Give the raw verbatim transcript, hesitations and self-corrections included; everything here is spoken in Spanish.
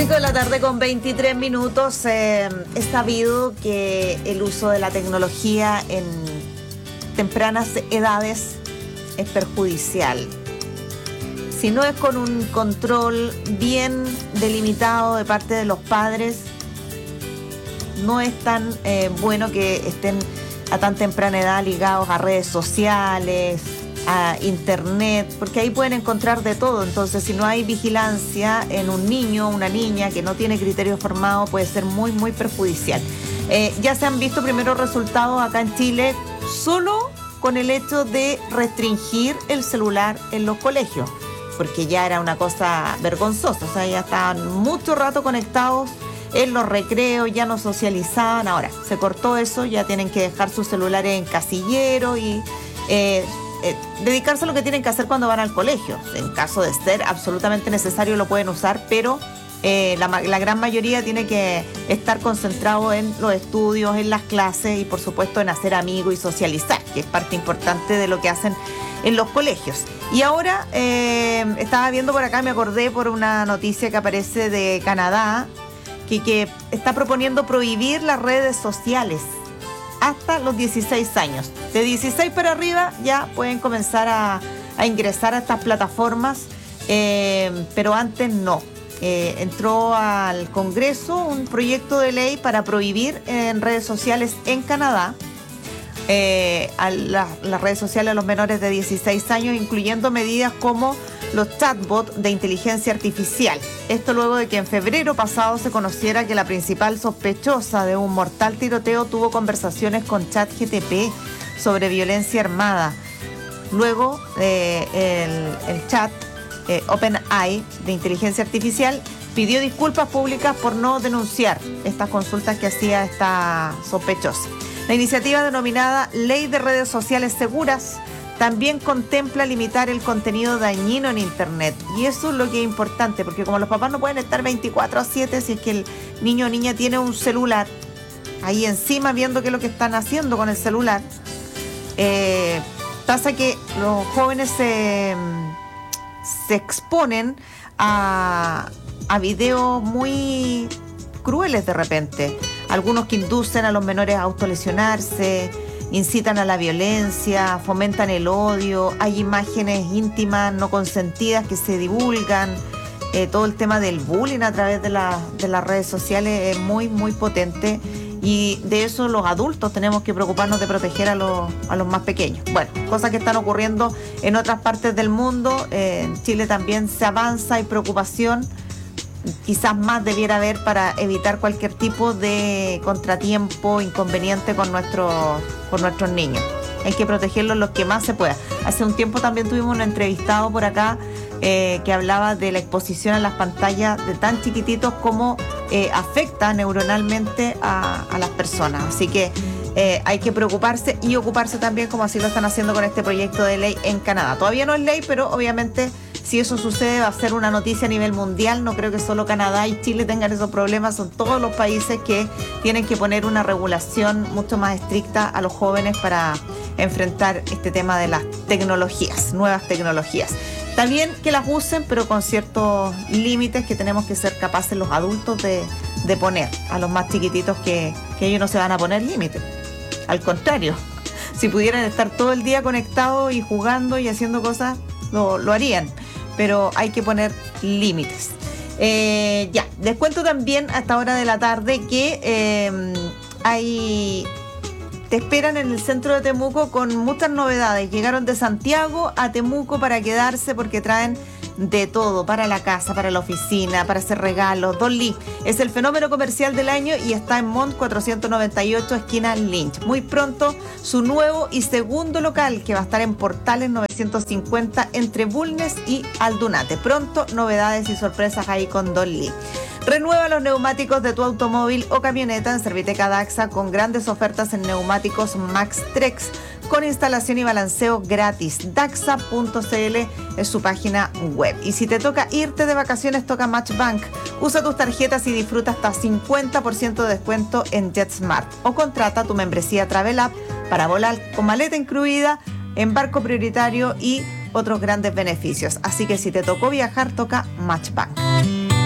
cinco de la tarde con veintitrés minutos. Eh, es sabido que el uso de la tecnología en tempranas edades es perjudicial. Si no es con un control bien delimitado de parte de los padres, no es tan eh, bueno que estén a tan temprana edad ligados a redes sociales, a internet, porque ahí pueden encontrar de todo. Entonces, si no hay vigilancia en un niño o una niña que no tiene criterio formado, puede ser muy, muy perjudicial. Eh, ya se han visto primeros resultados acá en Chile solo con el hecho de restringir el celular en los colegios, porque ya era una cosa vergonzosa. O sea, ya estaban mucho rato conectados en los recreos, ya no socializaban. Ahora se cortó eso, ya tienen que dejar sus celulares en casillero y eh, eh, dedicarse a lo que tienen que hacer cuando van al colegio. En caso de ser absolutamente necesario lo pueden usar, pero eh, la, la gran mayoría tiene que estar concentrado en los estudios, en las clases y por supuesto en hacer amigos y socializar, que es parte importante de lo que hacen en los colegios. Y ahora eh, estaba viendo por acá, me acordé por una noticia que aparece de Canadá, que, que está proponiendo prohibir las redes sociales hasta los dieciséis años. De dieciséis para arriba ya pueden comenzar a, a ingresar a estas plataformas, eh, pero antes no. Eh, entró al Congreso un proyecto de ley para prohibir en redes sociales en Canadá eh, a la, las redes sociales a los menores de dieciséis años, incluyendo medidas como los chatbots de inteligencia artificial. Esto luego de que en febrero pasado se conociera que la principal sospechosa de un mortal tiroteo tuvo conversaciones con ChatGPT sobre violencia armada. Luego eh, el, el chat eh, OpenAI de inteligencia artificial pidió disculpas públicas por no denunciar estas consultas que hacía esta sospechosa. La iniciativa denominada Ley de Redes Sociales Seguras también contempla limitar el contenido dañino en Internet. Y eso es lo que es importante, porque como los papás no pueden estar veinticuatro a siete, si es que el niño o niña tiene un celular ahí encima viendo qué es lo que están haciendo con el celular, eh, pasa que los jóvenes se, se exponen a, a videos muy crueles de repente. Algunos que inducen a los menores a autolesionarse, incitan a la violencia, fomentan el odio, hay imágenes íntimas no consentidas que se divulgan, eh, todo el tema del bullying a través de, la, de las redes sociales es muy, muy potente y de eso los adultos tenemos que preocuparnos de proteger a los, a los más pequeños. Bueno, cosas que están ocurriendo en otras partes del mundo, eh, en Chile también se avanza, hay preocupación. Quizás más debiera haber para evitar cualquier tipo de contratiempo, inconveniente con nuestros, con nuestros niños. Hay que protegerlos lo que más se pueda. Hace un tiempo también tuvimos un entrevistado por acá eh, que hablaba de la exposición a las pantallas de tan chiquititos como eh, afecta neuronalmente a, a las personas. Así que eh, hay que preocuparse y ocuparse también, como así lo están haciendo con este proyecto de ley en Canadá. Todavía no es ley, pero obviamente si eso sucede va a ser una noticia a nivel mundial. No creo que solo Canadá y Chile tengan esos problemas, son todos los países que tienen que poner una regulación mucho más estricta a los jóvenes para enfrentar este tema de las tecnologías, nuevas tecnologías. También que las usen, pero con ciertos límites que tenemos que ser capaces los adultos de, de poner a los más chiquititos, que, que ellos no se van a poner límites. Al contrario, si pudieran estar todo el día conectados y jugando y haciendo cosas, lo, lo harían. Pero hay que poner límites. Eh, ya, les cuento también a esta hora de la tarde que eh, hay, te esperan en el centro de Temuco con muchas novedades. Llegaron de Santiago a Temuco para quedarse porque traen de todo, para la casa, para la oficina, para hacer regalos. Don Lee es el fenómeno comercial del año y está en Mont cuatrocientos noventa y ocho, esquina Lynch. Muy pronto su nuevo y segundo local, que va a estar en Portales novecientos cincuenta entre Bulnes y Aldunate. Pronto novedades y sorpresas ahí con Don Lee. Renueva los neumáticos de tu automóvil o camioneta en Serviteca Daxa con grandes ofertas en neumáticos Maxtrex con instalación y balanceo gratis. Daxa punto c l es su página web. Y si te toca irte de vacaciones, toca Matchbank. Usa tus tarjetas y disfruta hasta cincuenta por ciento de descuento en JetSmart. O contrata tu membresía Travel App para volar con maleta incluida, embarco prioritario y otros grandes beneficios. Así que si te tocó viajar, toca Matchbank.